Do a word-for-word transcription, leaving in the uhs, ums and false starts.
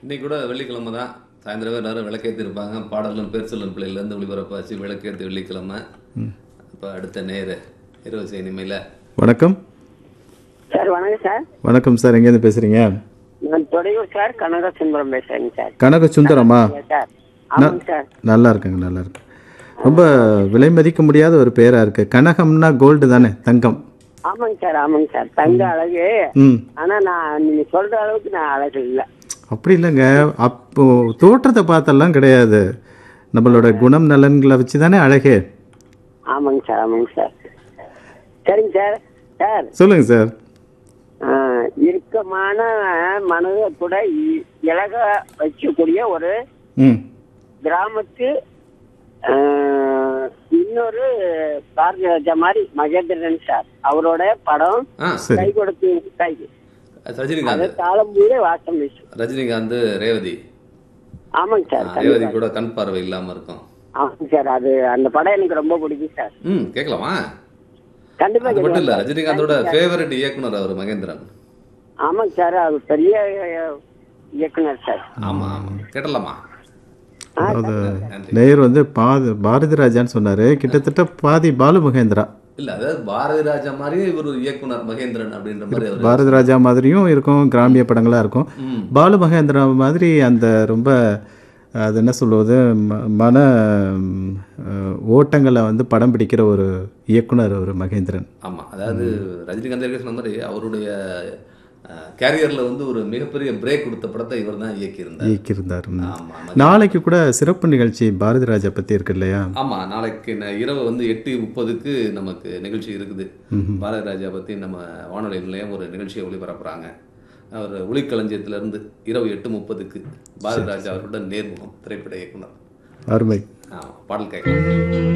இன்னைக்கு கூட வெள்ளிக்கிழமை தான். சாயந்தரமே நேரம் விளக்கேற்றிருப்பாங்க. பாடலும் பேர் சொல்லும் பிள்ளையிலேருந்து ஒளிபரப்பாச்சு விளக்கேற்று வெள்ளிக்கிழமை. இப்போ அடுத்த நேரு இருபது இனிமையில் வணக்கம் சார். வணக்கம் சார். வணக்கம் சார். எங்கேருந்து பேசுறீங்க? நான் தொடையூர் சார். கனக சுந்தரம் பேசுறேங்க சார். கனக சுந்தரமா? சார் ஆமாங்க சார். நல்லா இருக்குங்க, நல்லா இருக்கு. ரொம்ப விலை மதிக்க முடியாத ஒரு பேரா இருக்கு. கனகம்னா கோல்டு தானே, தங்கம். ஆமாங்க சார், ஆமாங்க சார். தங்க அழகு. ம். ஆனா நான் நீங்க சொல்ற அளவுக்கு நான் அழகு இல்லை. அப்படி இல்லைங்க. அப்போ தோற்றத்தை பார்த்தெல்லாம் கிடையாது, நம்மளோட குணம் நலன்களை வச்சு தானே அழகே. ஆமாங்க சார், ஆமாங்க சார். சரிங்க சார். சார் சொல்லுங்க சார். ஆஹ், இறுக்கமான மனதை கூட இ- இலக வைக்கக்கூடிய ஒரு ம். கிராமத்து ஆஹ், இன்னொரு பாரதிய ராஜா மாதிரி மகேந்திரன் சார். அவரோட படம் ஆ சரி. கை கொடுத்து கை அது ரஜினிகாந்த் காலம் பூரே வாசம் வீசும். ரஜினிகாந்த் ரேவதி. ஆமாங்க சார், ஆ, ரேவதி கண்டிப்பா. கூட கண் பார்வை இல்லாமல் இருக்கும். ஆமாங்க சார். அது அந்த படம் எனக்கு ரொம்ப பிடிக்கும் சார். ம் கேட்கலாமா? கண்டிப்பா அது மட்டும் இல்லை, கேட்கலாம். ரஜினிகாந்தோட ஃபேவரட் இயக்குனர் அவர் மகேந்திரன். ஆமாங்க சார். அது பெரிய அஹ், இயக்குனர் சார். ஆமா ஆமா கேட்டலாமா? ஆ, அதாவது நன்றி. நேயர் வந்து பாதி பாரதி ராஜான்னு சொன்னாரு, கிட்டத்தட்ட பாதி பாலு மகேந்திரா. இல்ல அதாவது பாரதி ராஜா மாதிரியே இவர் ஒரு இயக்குனர் மகேந்திரன் அப்படின்ற மாதிரி அவர். பாரதி ராஜா மாதிரியும் இருக்கும், கிராமிய படங்களா இருக்கும். ம். பாலு மகேந்திரா மாதிரி அந்த ரொம்ப அது என்ன சொல்வது, ம- மன ம், அஹ், ஓட்டங்களை வந்து படம் பிடிக்கிற ஒரு இயக்குனர் ஒரு மகேந்திரன். ஆமா அதாவது ரஜினிகாந்த் ஏற்கனவே சொன்ன மாதிரி அவருடைய கேரியர்ல வந்து ஒரு மிகப்பெரிய பிரேக் கொடுத்த படத்தை இவர் தான் இயக்கியிருந்தார். இயக்கியிருந்தார். ம். ஆமா நாளைக்கு கூட சிறப்பு நிகழ்ச்சி பாரதி ராஜா பத்தி இருக்கு இல்லையா? ஆமா நாளைக்கு ந- இரவு வந்து எட்டு முப்பதுக்கு நமக்கு நிகழ்ச்சி இருக்குது. பாரதி ராஜா பத்தி நம்ம வானொலி நிலையம் ஒரு நிகழ்ச்சியை ஒளிபரப்புறாங்க. அவர் ஒளிக்களஞ்சியத்திலிருந்து இரவு எட்டு முப்பதுக்கு பாரதி ராஜா அவருடன் நேர்முகம், திரைப்பட இயக்குனர். அருமை. ஆமா பாடல் கேட்கலாம்.